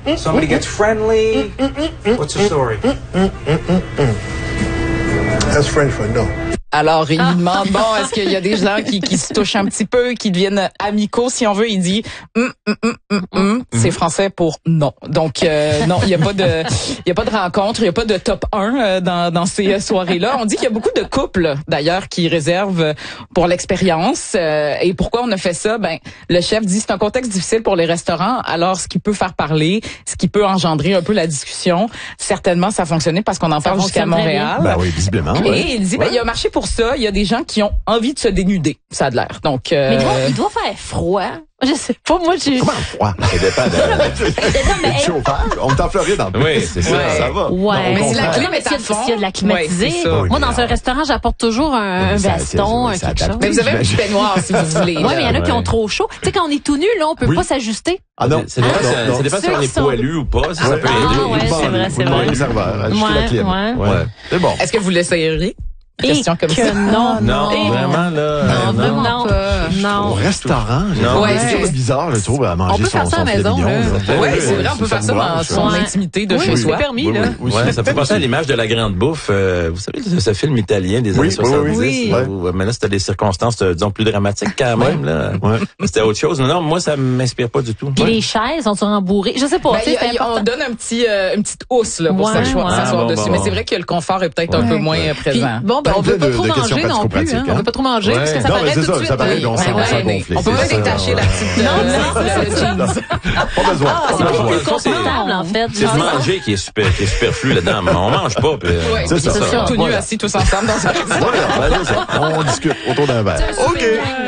Somebody gets friendly. What's the story? That's French for no. Alors, il lui demande, bon, est-ce qu'il y a des gens qui se touchent un petit peu, qui deviennent amicaux, si on veut. Il dit, c'est français pour non. Donc, non, il y a pas de rencontre, il y a pas de top 1 dans ces soirées-là. On dit qu'il y a beaucoup de couples, d'ailleurs, qui réservent pour l'expérience. Et pourquoi on a fait ça? Ben, le chef dit, c'est un contexte difficile pour les restaurants. Alors, ce qui peut faire parler, ce qui peut engendrer un peu la discussion, certainement, ça a fonctionné parce qu'on en parle jusqu'à Montréal. Ben oui, visiblement. Et il dit, ben, il y a un marché pour ça. Il y a des gens qui ont envie de se dénuder. Ça a de l'air. Donc, Mais il doit faire froid. Je sais pas, moi, Comment froid? Ça dépend de chauffage. On est en Floride, en plus. Oui, c'est ça. Ouais. Ça va. Ouais. Mais si la clim Non, mais est à fond. s'il y a de la climatisée. Ouais, c'est ça. Moi, dans un restaurant, j'apporte toujours un veston, quelque chose. mais vous avez un petit peignoir, si vous voulez. Ouais, mais il y en a qui ont trop chaud. Tu sais, quand on est tout nu, là, on peut pas s'ajuster. Ah non. Ça dépend si on est poilu ou pas. Si ça peut aider. Ah, ouais, c'est vrai, c'est vrai. Les serveurs, ajuster la clim. Ouais. C'est bon. Est-ce que vous l'essayeriez? Question comme ça. Non. Non, vraiment, là. Non, vraiment pas. Au Non. restaurant, Non. Ouais, c'est toujours bizarre, je trouve, à manger On peut faire ça à la filet maison, mignon, là. là. Oui, c'est vrai, on peut faire ça dans son intimité de chez Oui, soi. c'est permis, là. Oui, Ouais, ça me fait penser à l'image de la grande bouffe. Vous savez, ce film italien des années 70. oui. Où, mais là, c'était des circonstances, disons, plus dramatiques quand même. Là. Ouais. C'était autre chose. Non, moi, ça m'inspire pas du tout. Puis les chaises sont rembourrées. Je sais pas. Ben, tu sais, c'est on important. donne une petite housse là, pour Ouais, s'asseoir ouais. dessus. Bon. Mais c'est vrai que le confort est peut-être un peu moins Puis, présent. bon, ben, on veut pas de trop questions manger non plus, pratico-pratiques, hein. On veut pas trop manger, parce que ça Non, mais paraît c'est tout de ça, suite. ça paraît, on sent gonflé. On peut même C'est ça. détacher la petite... Pas besoin. C'est Pas plus besoin. confortable, en fait. C'est de manger qui est superflu là-dedans. Mais on mange pas. Puis, C'est ça. ça. Tout nus assis tous ensemble dans un restaurant. Voilà, c'est ça. On discute autour d'un verre. OK.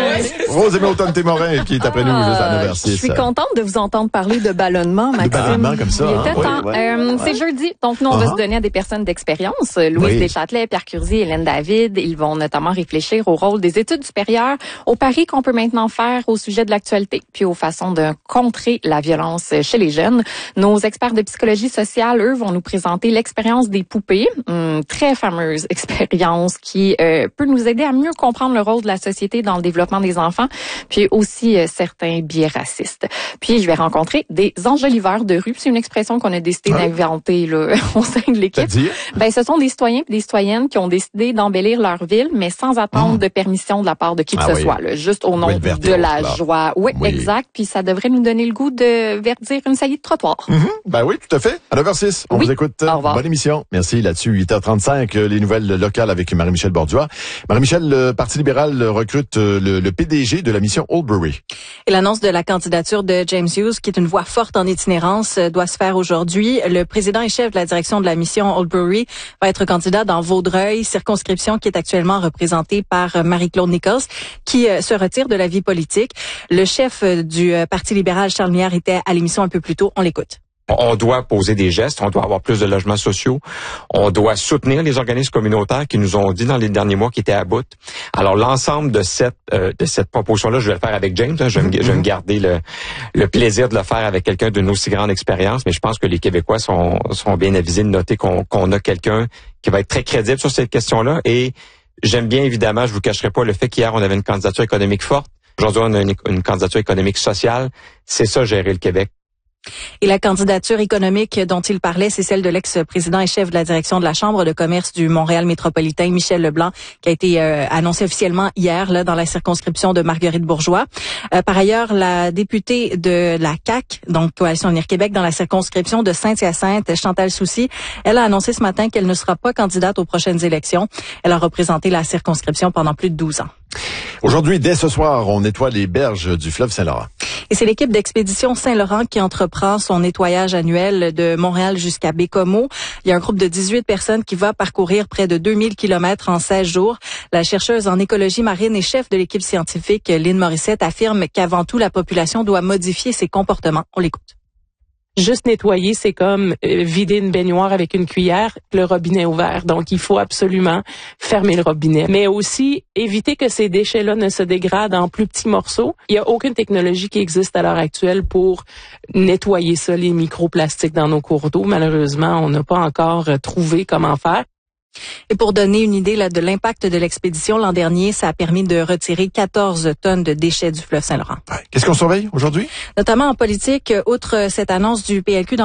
Rose Milton Témorin qui est après nous juste à 9h06. Je suis contente de vous entendre parler de ballonnement, Maxime. ballonnement comme ça, Il hein? était temps. Ouais. C'est jeudi, donc nous, on va se donner à des personnes d'expérience. Louise Deschâtelet, Pierre Curzi, Hélène David. Ils vont notamment réfléchir au rôle des études supérieures, aux paris qu'on peut maintenant faire au sujet de l'actualité, puis aux façons de contrer la violence chez les jeunes. Nos experts de psychologie sociale, eux, vont nous présenter l'expérience des poupées, une très fameuse expérience qui peut nous aider à mieux comprendre le rôle de la société dans le développement des enfants, puis aussi certains biais racistes. Puis je vais rencontrer des enjoliveurs de rue. C'est une expression qu'on a décidé d'inventer là, au sein de l'équipe. C'est-à-dire? Ben, ce sont des citoyens et des citoyennes qui ont décidé d'embellir leur ville, mais sans attendre de permission de la part de qui que ce soit, là, juste au nom de la joie. Oui, exact. Puis ça devrait nous donner le goût de verdir une saillie de trottoir. Ben oui, tout à fait. À 9h06, on vous écoute. Au revoir. Bonne émission. Merci. Là-dessus, 8h35, les nouvelles locales avec Marie-Michel Bordua. Marie-Michel, le Parti libéral recrute le PDG de la mission Oldbury. Et l'annonce de la candidature de James Hughes, qui est une voix forte en itinérance, doit se faire aujourd'hui. Le président et chef de la direction de la mission Oldbury va être candidat dans Vaudreuil, circonscription qui est actuellement représentée par Marie-Claude Nichols, qui se retire de la vie politique. Le chef du Parti libéral, Charles Milliard, était à l'émission un peu plus tôt. On l'écoute. On doit poser des gestes, on doit avoir plus de logements sociaux, on doit soutenir les organismes communautaires qui nous ont dit dans les derniers mois qu'ils étaient à bout. Alors l'ensemble de cette proposition-là, je vais le faire avec James. Je vais me garder le plaisir de le faire avec quelqu'un d'une aussi grande expérience, mais je pense que les Québécois sont bien avisés de noter qu'on a quelqu'un qui va être très crédible sur cette question-là. Et j'aime bien évidemment, je vous cacherai pas le fait qu'hier on avait une candidature économique forte. Aujourd'hui on a une candidature économique sociale. C'est ça gérer le Québec. Et la candidature économique dont il parlait, c'est celle de l'ex-président et chef de la direction de la Chambre de commerce du Montréal métropolitain, Michel Leblanc, qui a été annoncé officiellement hier là dans la circonscription de Marguerite Bourgeois. Par ailleurs, la députée de la CAQ, donc Coalition Avenir Québec, dans la circonscription de Saint-Hyacinthe, Chantal Soucy, elle a annoncé ce matin qu'elle ne sera pas candidate aux prochaines élections. Elle a représenté la circonscription pendant plus de 12 ans. Aujourd'hui, dès ce soir, on nettoie les berges du fleuve Saint-Laurent. Et c'est l'équipe d'Expédition Saint-Laurent qui entreprend son nettoyage annuel de Montréal jusqu'à Bécomo. Il y a un groupe de 18 personnes qui va parcourir près de 2000 kilomètres en 16 jours. La chercheuse en écologie marine et chef de l'équipe scientifique, Lynn Morissette, affirme qu'avant tout, la population doit modifier ses comportements. On l'écoute. Juste nettoyer, c'est comme vider une baignoire avec une cuillère, le robinet ouvert. Donc, il faut absolument fermer le robinet. Mais aussi, éviter que ces déchets-là ne se dégradent en plus petits morceaux. Il n'y a aucune technologie qui existe à l'heure actuelle pour nettoyer ça, les microplastiques dans nos cours d'eau. Malheureusement, on n'a pas encore trouvé comment faire. Et pour donner une idée là, de l'impact de l'expédition, l'an dernier, ça a permis de retirer 14 tonnes de déchets du fleuve Saint-Laurent. Qu'est-ce qu'on surveille aujourd'hui? Notamment en politique, outre cette annonce du PLQ